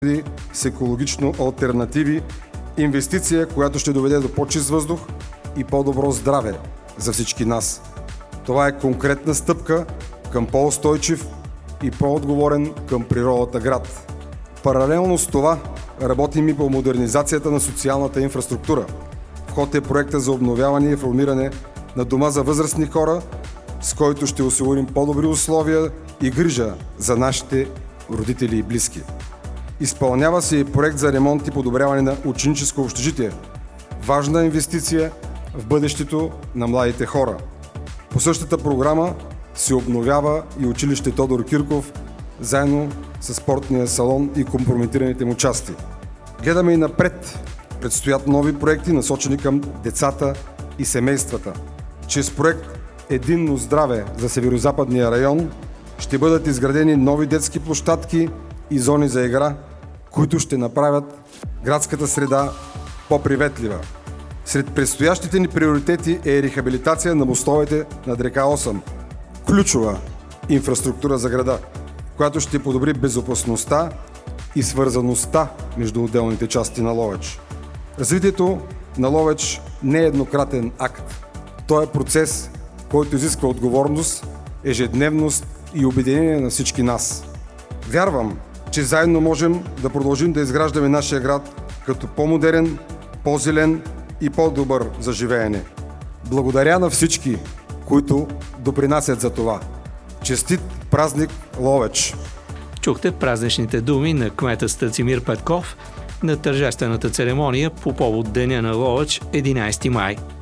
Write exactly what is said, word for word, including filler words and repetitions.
с екологично алтернативи, инвестиция, която ще доведе до по-чист въздух и по-добро здраве за всички нас. Това е конкретна стъпка към по-устойчив и по-отговорен към природата град. Паралелно с това работим и по модернизацията на социалната инфраструктура. В ход е проекта за обновяване и реформиране на дома за възрастни хора, с който ще осигурим по-добри условия и грижа за нашите родители и близки. Изпълнява се и проект за ремонт и подобряване на ученическо общежитие. Важна инвестиция в бъдещето на младите хора. По същата програма се обновява и училище Тодор Кирков, заедно с спортния салон и компрометираните му части. Гледаме и напред. Предстоят нови проекти, насочени към децата и семействата. Чрез проект Единно здраве за Северозападния район ще бъдат изградени нови детски площадки и зони за игра, които ще направят градската среда по-приветлива. Сред предстоящите ни приоритети е рехабилитация на мостовете над река Осъм, ключова инфраструктура за града, която ще подобри безопасността и свързаността между отделните части на Ловеч. Развитието на Ловеч не е еднократен акт. Той е процес, който изисква отговорност, ежедневност и обединение на всички нас. Вярвам, че заедно можем да продължим да изграждаме нашия град като по-модерен, по-зелен и по-добър за живеене. Благодаря на всички, които допринасят за това. Честит празник, Ловеч! Чухте празничните думи на кмета Стацимир Петков на тържествената церемония по повод Деня на Ловеч, единайсети май.